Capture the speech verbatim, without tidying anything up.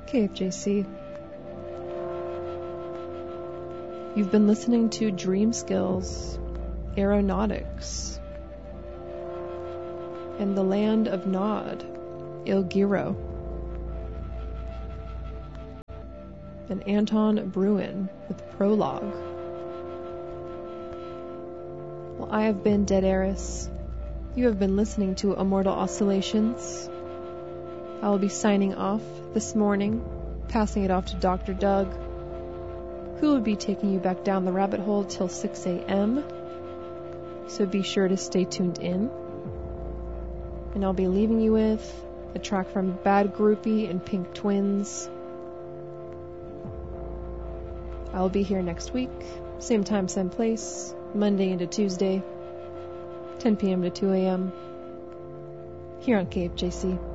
K F J C. You've been listening to Dream Skills, Aeronautics, and the Land of Nod, Ilgiro, and Anton Bruin with Prologue. Well, I have been Dead Eris. You have been listening to Immortal Oscillations. I will be signing off this morning, passing it off to Doctor Doug, who will be taking you back down the rabbit hole till six a.m. So be sure to stay tuned in. And I'll be leaving you with a track from Bad Groupie and Pink Twins. I'll be here next week, same time, same place, Monday into Tuesday, ten p.m. to two a.m. here on K F J C.